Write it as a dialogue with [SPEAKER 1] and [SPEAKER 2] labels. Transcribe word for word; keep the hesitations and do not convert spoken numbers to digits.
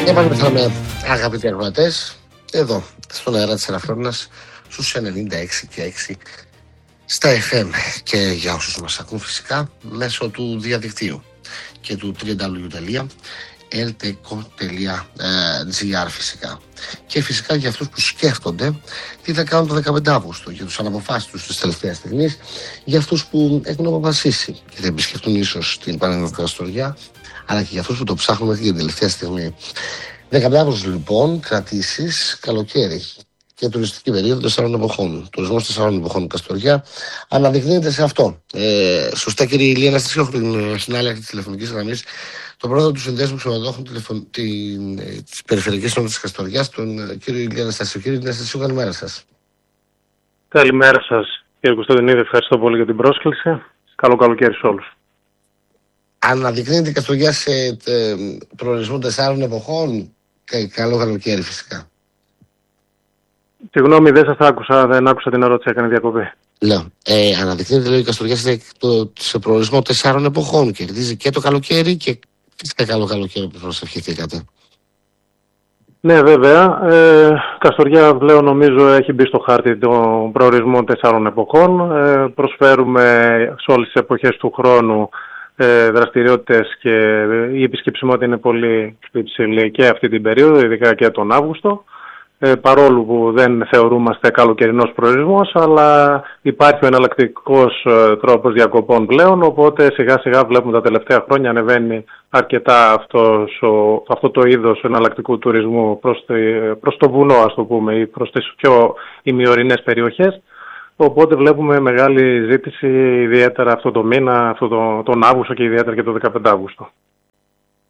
[SPEAKER 1] Επανήλθαμε, αγαπητοί ακροατές, εδώ στον αέρα της Ελαφρώνας στους ενενήντα έξι και έξι στα εφ εμ και για όσους μας ακούν φυσικά μέσω του διαδικτύου και του double-u double-u double-u τελεία ελτεκο τελεία τζι άρ φυσικά. Και φυσικά για αυτούς που σκέφτονται τι θα κάνουν το δεκαπέντε Αυγούστου, για τους αναποφάσιστους της τελευταίας στιγμής, για αυτούς που έχουν αποφασίσει και θα επισκεφτούν ίσως την Παναγιώτητα Καστοριά, αλλά και για αυτούς που το ψάχνουν μέχρι την τελευταία στιγμή. δεκαπέντε Αυγούστου λοιπόν, κρατήσεις, καλοκαίρι και τουριστική περίοδο τεσσάρων εποχών. Τουρισμός τεσσάρων εποχών Καστοριά αναδεικνύεται σε αυτό. Ε, σωστά, κύριε Ηλία Αναστασίου, στην άλλη άκρη της τηλεφωνικής γραμμής, τον πρόεδρο του Συνδέσμου Ξενοδόχων της Περιφερειακής Ένωσης της Καστοριάς, τον κύριο Ηλία Αναστασίου. Κύριε Αναστασίου, καλημέρα σας.
[SPEAKER 2] Καλημέρα σας, κύριε Κωνσταντινίδη. Ευχαριστώ πολύ για την πρόσκληση. Καλό καλοκαίρι σε όλους.
[SPEAKER 1] Αναδεικνύεται η Καστοριά σε τε, προορισμό τεσσάρων εποχών. Καλό καλοκαίρι φυσικά.
[SPEAKER 2] Συγγνώμη, δεν σας άκουσα, δεν άκουσα την ερώτηση, έκανε διακοπή.
[SPEAKER 1] Λέω, ε, αναδεικνύεται λέει η Καστοριά σε, σε προορισμό τεσσάρων εποχών. Κερδίζει και το καλοκαίρι και φυσικά καλό καλοκαίρι που προσευχηθήκατε.
[SPEAKER 2] Ναι, βέβαια. Ε, Καστοριά πλέον νομίζω έχει μπει στο χάρτη τον προορισμό τεσσάρων εποχών. Ε, προσφέρουμε σε όλες τις εποχές του χρόνου ε, δραστηριότητες και η επισκεψιμότητα είναι πολύ υψηλή και αυτή την περίοδο, ειδικά και τον Αύγουστο. Ε, παρόλο που δεν θεωρούμαστε καλοκαιρινός προορισμός, αλλά υπάρχει ο εναλλακτικός ε, τρόπος διακοπών πλέον, οπότε σιγά σιγά βλέπουμε τα τελευταία χρόνια ανεβαίνει αρκετά αυτός, ο, αυτό το είδος εναλλακτικού τουρισμού προς, τη, προς το βουνό, ας το πούμε, ή προς τις πιο ημιορεινές περιοχές. Οπότε βλέπουμε μεγάλη ζήτηση ιδιαίτερα αυτό το μήνα, αυτό το, τον Αύγουστο και ιδιαίτερα και το δεκαπέντε Αυγούστου.